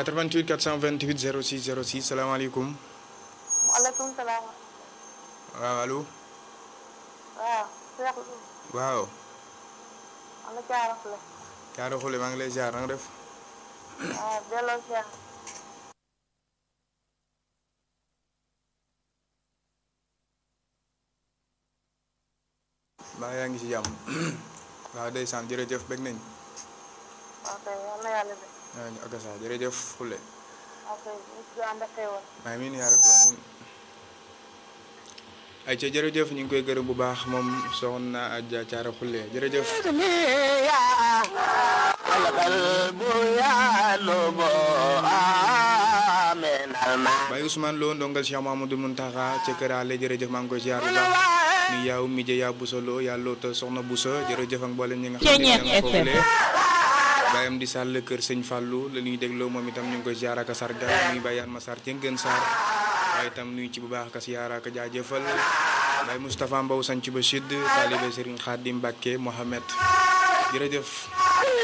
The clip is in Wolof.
88 428 06 06 salaamaaleykum. maaleykum salaam. waaw allo. waaw. waaw. am na Thiara Khoule. Thiara Khoule maa ngi lay ziar na nga def. waaw delloo ziar. mbaa yaa ngi ci jàmm. waaw ndeysaan jërëjëf bëgg nañ. ok yal na yàlla def. waaw ak sa jërëjëf Khoule. ok ñu ngi ànd ak xéewal. amiin yaa rabbi amiin. ay ca jërëjëf ñu ngi koy gërëm bu baax moom soxna Adja Thiara Khoule jërëjëf. Baye Ousmane Lo ndongal Cheikh Mamadou Muntaxa ca kër ale jërëjëf maa ngi koy ziar bu baax ni yaaw mije yaa Bousso Lo yàlla te soxna Bousso jërëjëf ak mboolem ñi nga xam ne ña nga foofule bayam di sàll kër sëñ Fallou la ñuy dégloo moom itam ñu ngi koy ziar ak sarga nuy Bayaan Massar ci Ngën Sarr waaye itam nuy ci bu baax ak ziar ak jaajëfal Baye Moustapha Mbow sanc ba Sud taalibe Serigne Khadim Mbacké Mohamed jërëjëf